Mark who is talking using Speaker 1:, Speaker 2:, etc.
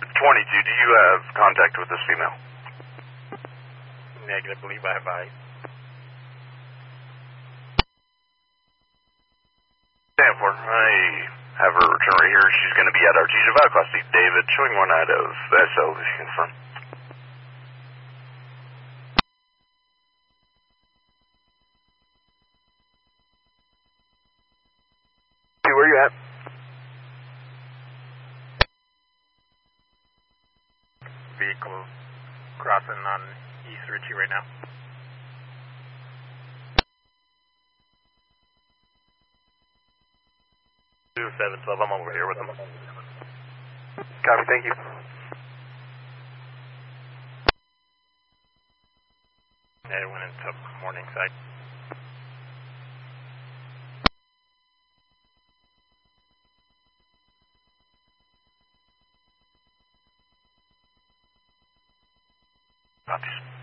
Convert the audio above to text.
Speaker 1: 22, do you have contact with this female?
Speaker 2: Negative, believe I have eyes.
Speaker 1: Stand for. I have her return right here. She's going to be at our G Nevada Class C. David, showing 1 out of SL, if you confirm. Hey, where you at?
Speaker 2: Vehicle crossing on East Ritchie right now. Two 712, I'm over here with them.
Speaker 1: Copy, thank you.
Speaker 2: They went into morning side.
Speaker 1: Copies.